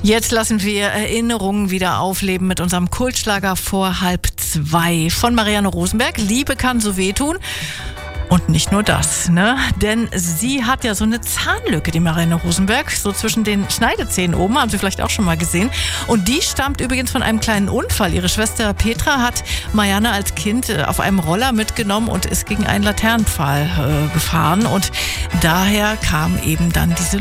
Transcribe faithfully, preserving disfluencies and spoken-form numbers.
Jetzt lassen wir Erinnerungen wieder aufleben mit unserem Kultschlager vor halb zwei von Marianne Rosenberg. Liebe kann so wehtun. Und nicht nur das, ne? Denn sie hat ja so eine Zahnlücke, die Marianne Rosenberg, so zwischen den Schneidezähnen oben, haben Sie vielleicht auch schon mal gesehen. Und die stammt übrigens von einem kleinen Unfall. Ihre Schwester Petra hat Marianne als Kind auf einem Roller mitgenommen und ist gegen einen Laternenpfahl äh, gefahren. Und daher kam eben dann diese